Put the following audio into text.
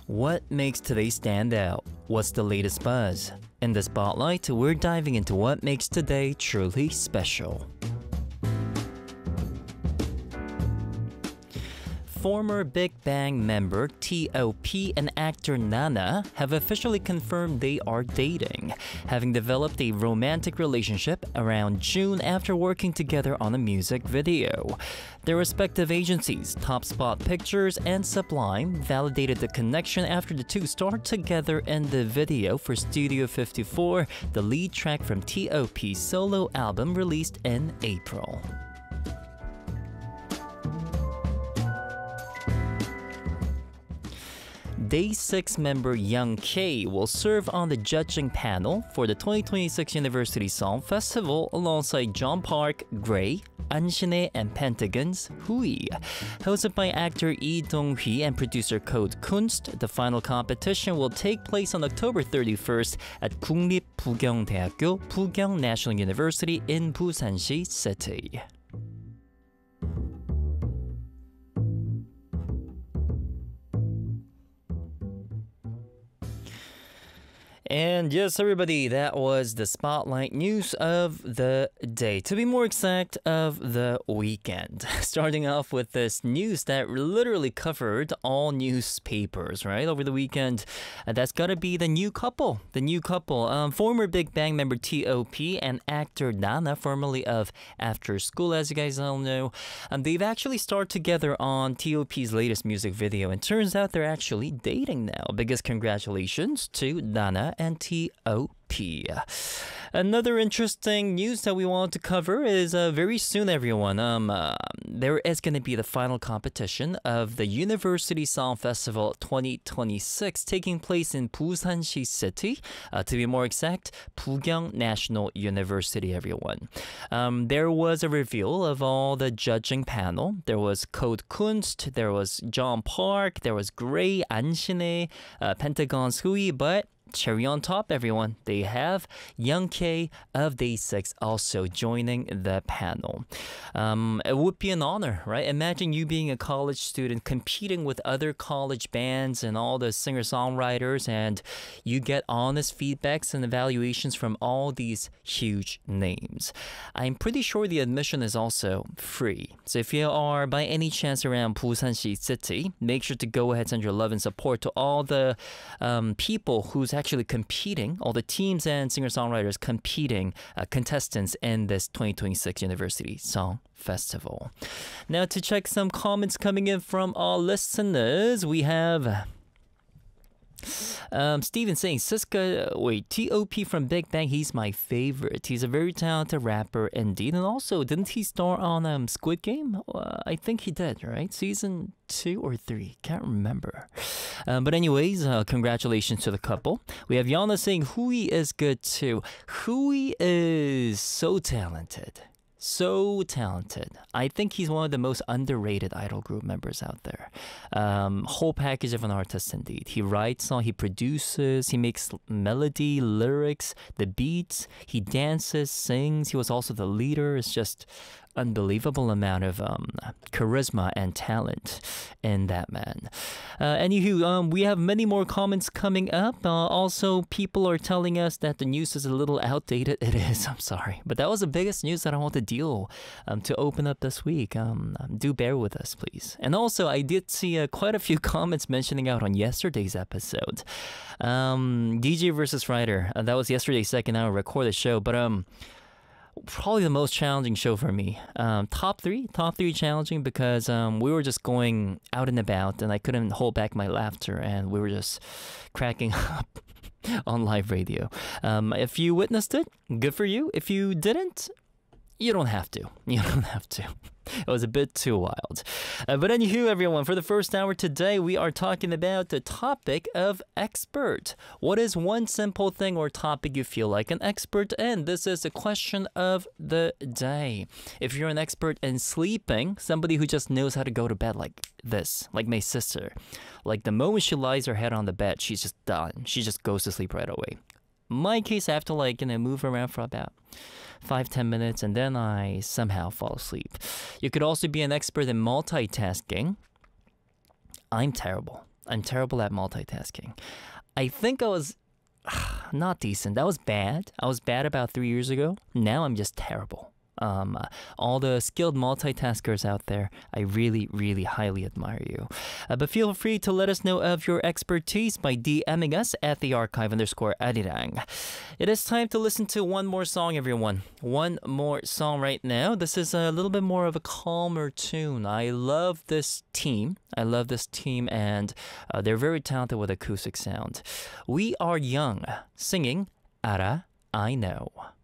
What makes today stand out? What's the latest buzz? In the Spotlight, we're diving into what makes today truly special. Former Big Bang member T.O.P. and actor Nana have officially confirmed they are dating, having developed a romantic relationship around June after working together on a music video. Their respective agencies, Top Spot Pictures and Sublime, validated the connection after the two starred together in the video for Studio 54, the lead track from T.O.P.'s solo album released in April. Day 6 member Young K will serve on the judging panel for the 2026 University Song Festival alongside John Park, Gray, Anshine, and Pentagon's Hui. Hosted by actor Lee Dong-hui and producer Code Kunst, the final competition will take place on October 31st at 국립부경대학교 부경 National University in Busan시 City. And yes, everybody, that was the Spotlight news of the day. To be more exact, of the weekend. Starting off with this news that literally covered all newspapers, right? Over the weekend, that's gotta be the new couple. The new couple. Former Big Bang member T.O.P. and actor Nana, formerly of After School, as you guys all know. They've actually starred together on T.O.P.'s latest music video. And turns out they're actually dating now. Biggest congratulations to Nana and T.O.P. Another interesting news that we want to cover is very soon, everyone. There is going to be the final competition of the University Song Festival 2026 taking place in Busan시 City. To be more exact, Bugyong National University, everyone. There was a reveal of all the judging panel. There was Code Kunst, there was John Park, there was Gray, Anshine, Pentagon's Hui, but cherry on top, everyone, they have Young K of Day 6 also joining the panel. It would be an honor, right? Imagine you being a college student competing with other college bands and all the singer-songwriters, and you get honest feedbacks and evaluations from all these huge names. I'm pretty sure the admission is also free. So if you are by any chance around Busan시 City, make sure to go ahead and send your love and support to all the people who's actually competing, all the teams and singer-songwriters competing, contestants in this 2026 University Song Festival. Now to check some comments coming in from our listeners, we have Steven saying, T.O.P. from Big Bang, he's my favorite. He's a very talented rapper indeed. And also, didn't he star on Squid Game? I think he did, right? Season 2 or 3, can't remember. But anyways, congratulations to the couple. We have Yana saying Hui is good too. Hui is so talented. So talented. I think he's one of the most underrated idol group members out there. Whole package of an artist indeed. He writes he produces, he makes melody, lyrics, the beats, he dances, sings. He was also the leader. It's just unbelievable amount of charisma and talent in that man. Anywho, we have many more comments coming up. Also, people are telling us that the news is a little outdated. It is, I'm sorry. But that was the biggest news that I want to deal to open up this week. Do bear with us, please. And also, I did see quite a few comments mentioning out on yesterday's episode. DJ versus Writer. That was yesterday's second hour recorded show. But probably the most challenging show for me. Top three challenging because we were just going out and about and I couldn't hold back my laughter and we were just cracking up on live radio. If you witnessed it, good for you. If you didn't, you don't have to. You don't have to. It was a bit too wild. But anywho, everyone, for the first hour today, we are talking about the topic of expert. What is one simple thing or topic you feel like an expert in? This is a question of the day. If you're an expert in sleeping, somebody who just knows how to go to bed like this, like my sister. Like the moment she lies her head on the bed, she's just done. She just goes to sleep right away. My case, I have to move around for about 5-10 minutes and then I somehow fall asleep. You could also be an expert in multitasking. I'm terrible. I'm terrible at multitasking. I think I was not decent. That was bad. I was bad about 3 years ago. Now I'm just terrible. All the skilled multitaskers out there, I really, really highly admire you. But feel free to let us know of your expertise by DMing us at @thearchive_arirang. It is time to listen to one more song, everyone. One more song right now. This is a little bit more of a calmer tune. I love this team. And they're very talented with acoustic sound. We Are Young, singing Ara, I Know.